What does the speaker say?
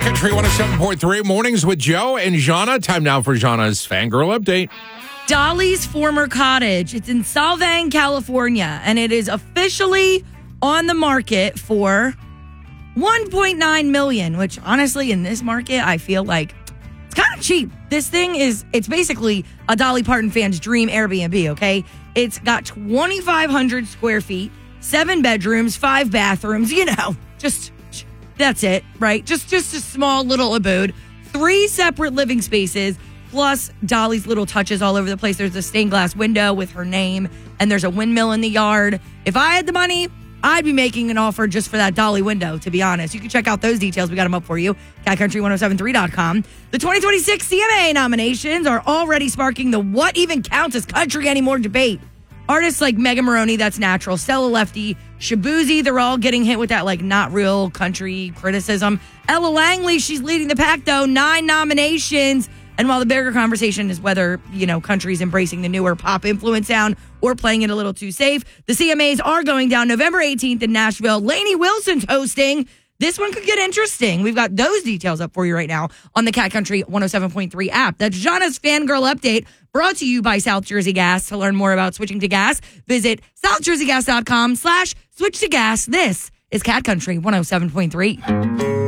Country 107.3 Mornings with Joe and Jana. Time now for Jana's Fangirl Update. Dolly's former cottage. It's in Solvang, California, and it is officially on the market for $1.9 million, which honestly, in this market, I feel like it's kind of cheap. This thing it's basically a Dolly Parton fan's dream Airbnb, okay? It's got 2,500 square feet, 7 bedrooms, 5 bathrooms, just that's it, right? Just a small little abode, 3 separate living spaces, plus Dolly's little touches all over the place. There's a stained glass window with her name, and there's a windmill in the yard. If I had the money, I'd be making an offer just for that Dolly window, to be honest. You can check out those details. We got them up for you. CatCountry1073.com. The 2026 CMA nominations are already sparking the what even counts as country anymore debate. Artists like Megan Maroney, that's natural. Stella Lefty, Shabuzi, they're all getting hit with that not real country criticism. Ella Langley, she's leading the pack though, 9 nominations. And while the bigger conversation is whether, country's embracing the newer pop influence sound or playing it a little too safe, the CMAs are going down November 18th in Nashville. Lainey Wilson's hosting. This one could get interesting. We've got those details up for you right now on the Cat Country 107.3 app. That's Jana's Fangirl Update, brought to you by South Jersey Gas. To learn more about switching to gas, visit southjerseygas.com/switch to gas. This is Cat Country 107.3.